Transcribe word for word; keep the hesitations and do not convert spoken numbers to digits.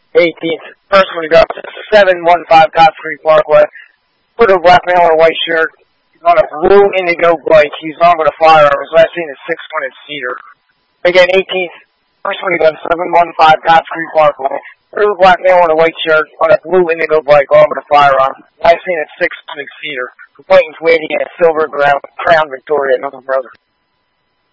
eighteenth. First one to go, seven one five Cobb Creek Parkway. Put a black male in a white shirt. He's on a blue Indigo bike. He's armed with a firearm. His last seen is six one at Cedar. Again, eighteenth. First one to go, seven one five Cobb Creek Parkway. Put a black male in a white shirt on a blue Indigo bike, armed with a firearm. Last seen at six one at Cedar. Complainant's waiting at Silver Crown Victoria, another brother.